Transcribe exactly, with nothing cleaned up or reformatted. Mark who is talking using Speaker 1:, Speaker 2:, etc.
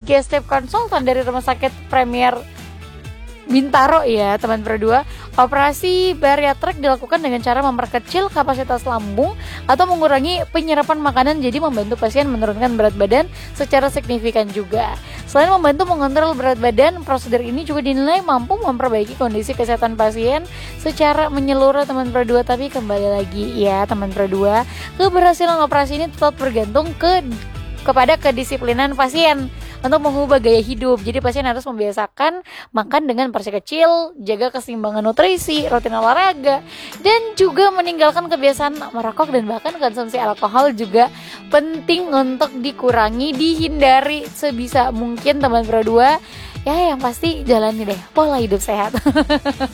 Speaker 1: sebagai staf konsultan dari Rumah Sakit Premier Bintaro ya teman berdua, operasi bariatrik dilakukan dengan cara memperkecil kapasitas lambung atau mengurangi penyerapan makanan, jadi membantu pasien menurunkan berat badan secara signifikan juga. Selain membantu mengontrol berat badan, prosedur ini juga dinilai mampu memperbaiki kondisi kesehatan pasien secara menyeluruh teman berdua. Tapi kembali lagi ya teman berdua, keberhasilan operasi ini tetap bergantung ke kepada kedisiplinan pasien untuk mengubah gaya hidup. Jadi pasien harus membiasakan makan dengan porsi kecil, jaga keseimbangan nutrisi, rutin olahraga, dan juga meninggalkan kebiasaan merokok dan bahkan konsumsi alkohol juga penting untuk dikurangi, dihindari sebisa mungkin teman berdua. Ya yang pasti jalani deh pola hidup sehat.